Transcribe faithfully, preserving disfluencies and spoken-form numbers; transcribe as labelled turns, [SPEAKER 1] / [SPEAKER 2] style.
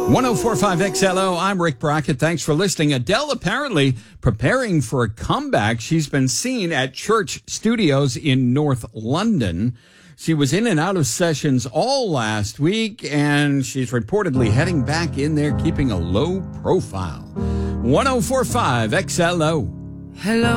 [SPEAKER 1] one oh four point five X L O, I'm Rick Brockett. Thanks for listening. Adele apparently preparing for a comeback. She's been seen at Church Studios in North London. She was in and out of sessions all last week, and she's reportedly heading back in there, keeping a low profile. one oh four point five X L O.
[SPEAKER 2] Hello.